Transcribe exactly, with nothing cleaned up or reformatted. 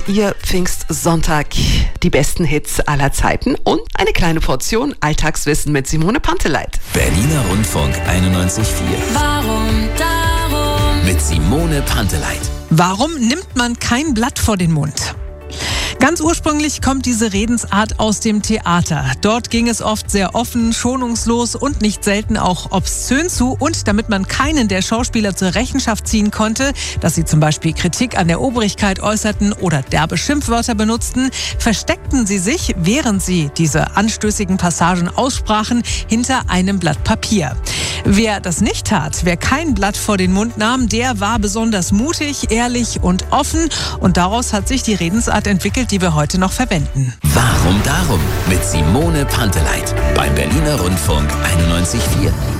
Ihr Pfingstsonntag. Die besten Hits aller Zeiten und eine kleine Portion Alltagswissen mit Simone Panteleit. Berliner Rundfunk einundneunzig Komma vier. Warum darum? Mit Simone Panteleit. Warum nimmt man kein Blatt vor den Mund? Ganz ursprünglich kommt diese Redensart aus dem Theater. Dort ging es oft sehr offen, schonungslos und nicht selten auch obszön zu. Und damit man keinen der Schauspieler zur Rechenschaft ziehen konnte, dass sie zum Beispiel Kritik an der Obrigkeit äußerten oder derbe Schimpfwörter benutzten, versteckten sie sich, während sie diese anstößigen Passagen aussprachen, hinter einem Blatt Papier. Wer das nicht tat, wer kein Blatt vor den Mund nahm, der war besonders mutig, ehrlich und offen. Und daraus hat sich die Redensart entwickelt, die wir heute noch verwenden. Warum darum? Mit Simone Panteleit. Beim Berliner Rundfunk einundneunzig Komma vier.